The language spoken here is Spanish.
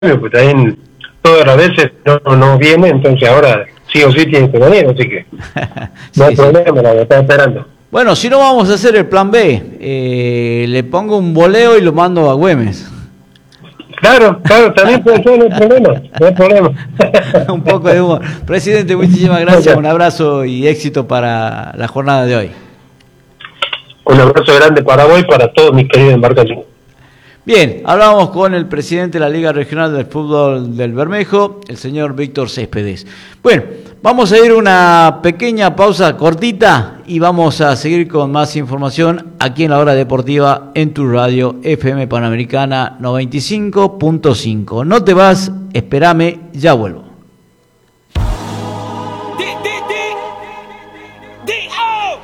pues también todas las veces no viene, entonces ahora sí o sí tiene que venir, así que no hay problema, la está esperando. Bueno, si no, vamos a hacer el plan B. Le pongo un voleo y lo mando a Güemes. Claro, también puede ser, no hay problema. Un poco de humor. Presidente, muchísimas gracias, un abrazo y éxito para la jornada de hoy. Un abrazo grande para vos y para todos mis queridos embarcaciones. Bien, hablábamos con el presidente de la Liga Regional del Fútbol del Bermejo, el señor Víctor Céspedes. Bueno, vamos a ir a una pequeña pausa cortita y vamos a seguir con más información aquí en la Hora Deportiva en tu radio FM Panamericana 95.5. No te vas, espérame, ya vuelvo.